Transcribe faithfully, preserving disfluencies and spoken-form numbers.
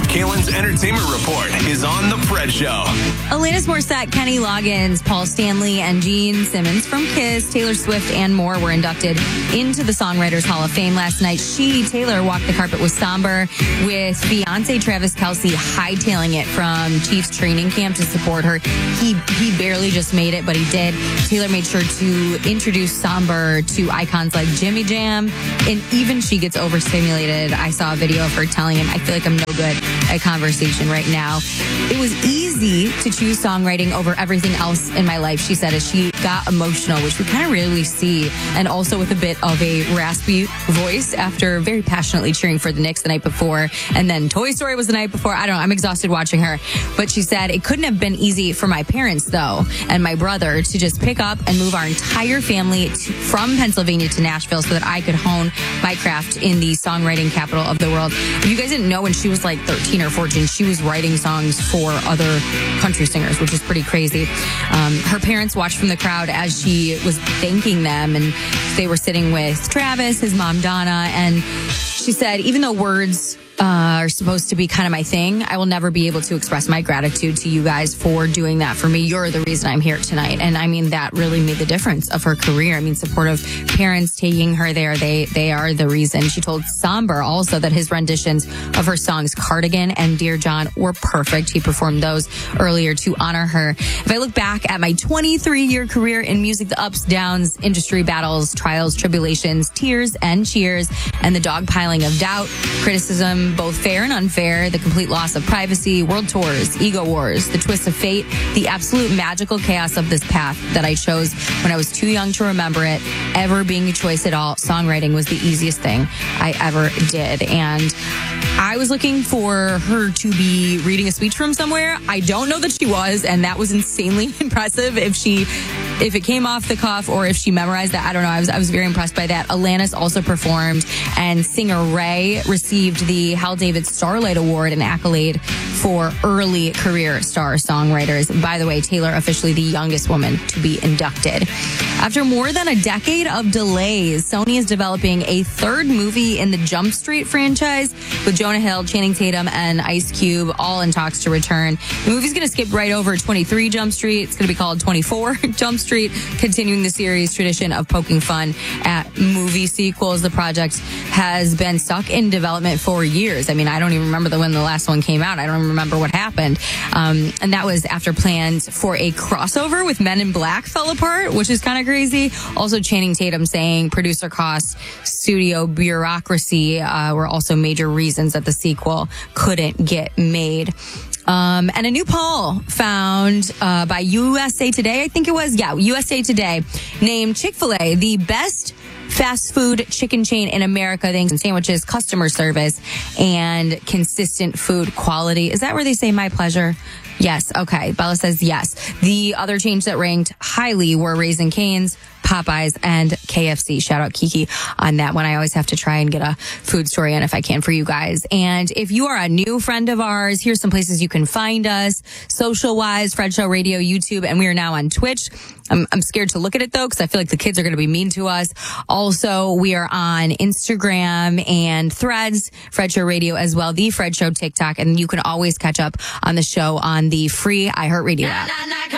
Kalen's Entertainment Report is on The Fred Show. Alanis Morissette, Kenny Loggins, Paul Stanley, and Gene Simmons from Kiss, Taylor Swift, and more were inducted into the Songwriters Hall of Fame last night. She, Taylor, walked the carpet with Somber, with fiance Travis Kelce hightailing it from Chiefs training camp to support her. He he barely just made it, but he did. Taylor made sure to introduce Somber to icons like Jimmy Jam, and even she gets overstimulated. I saw a video of her telling him, I feel like I'm no good at conversation right now. It was easy to choose songwriting over everything else in my life, she said, as she got emotional, which we kind of rarely see, and also with a bit of a raspy voice after very passionately cheering for the Knicks the night before, and then Toy Story was the night before. I don't know, I'm exhausted watching her. But she said, it couldn't have been easy for my parents, though, and my brother to just pick up and move our entire family to, from Pennsylvania to Nashville so that I could hone my craft in the songwriting capital of the world. If you guys didn't know, when she was like thirteen or fourteen, she was writing songs for other country singers, which is pretty crazy. Um, her parents watched from the crowd as she was thanking them, and they were sitting with Travis, his mom Donna, and she said, even though words Uh, are supposed to be kind of my thing, I will never be able to express my gratitude to you guys for doing that for me. You're the reason I'm here tonight. And I mean, that really made the difference of her career. I mean, supportive parents taking her there, they they are the reason. She told Somber also that his renditions of her songs Cardigan and Dear John were perfect. He performed those earlier to honor her. If I look back at my twenty-three year career in music, the ups, downs, industry battles, trials, tribulations, tears and cheers, and the dogpiling of doubt, criticism, both fair and unfair, the complete loss of privacy, world tours, ego wars, the twists of fate, the absolute magical chaos of this path that I chose when I was too young to remember it ever being a choice at all. Songwriting was the easiest thing I ever did. And I was looking for her to be reading a speech from somewhere. I don't know that she was, and that was insanely impressive. If she, if it came off the cuff or if she memorized that, I don't know. I was, I was very impressed by that. Alanis also performed, and singer Ray received the Hal David Starlight Award, an accolade for early career star songwriters. By the way, Taylor officially the youngest woman to be inducted. After more than a decade of delays, Sony is developing a third movie in the Jump Street franchise with Jonah Hill, Channing Tatum, and Ice Cube all in talks to return. The movie's going to skip right over twenty-three Jump Street. It's going to be called twenty-four Jump Street, continuing the series' tradition of poking fun at movie sequels. The project has been stuck in development for years. I mean, I don't even remember the, when the last one came out. I don't remember what happened. Um, and that was after plans for a crossover with Men in Black fell apart, which is kind of crazy. Also, Channing Tatum saying producer costs, studio bureaucracy uh, were also major reasons that the sequel couldn't get made. Um, and a new poll found uh, by U S A Today, I think it was, yeah, U S A Today, named Chick-fil-A the best fast food chicken chain in America, thanks to sandwiches, customer service, and consistent food quality. Is that where they say my pleasure? Yes. Okay. Bella says yes. The other chains that ranked highly were Raising Cane's, Popeyes, and K F C. Shout out Kiki on that one. I always have to try and get a food story in if I can for you guys. And if you are a new friend of ours, here's some places you can find us. Social-wise, Fred Show Radio, YouTube, and we are now on Twitch. I'm, I'm scared to look at it, though, because I feel like the kids are going to be mean to us. Also, we are on Instagram and Threads, Fred Show Radio as well, The Fred Show TikTok, and you can always catch up on the show on the free iHeartRadio app.